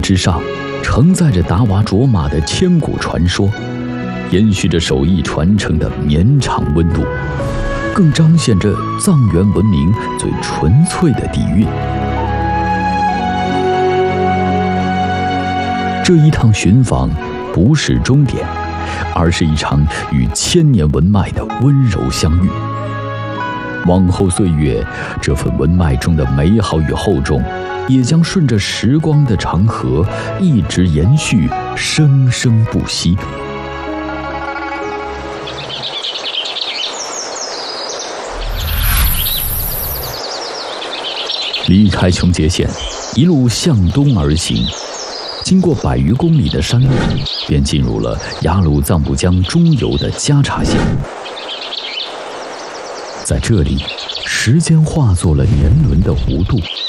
之上，承载着达瓦卓玛的千古传说，延续着手艺传承的绵长温度，更彰显着藏原文明最纯粹的底蕴。这一趟寻访不是终点，而是一场与千年文脉的温柔相遇。往后岁月，这份文脉中的美好与厚重，也将顺着时光的长河一直延续，生生不息。离开琼结县，一路向东而行，经过100余公里的山路，便进入了雅鲁藏布江中游的加查县。在这里，时间化作了年轮的弧度，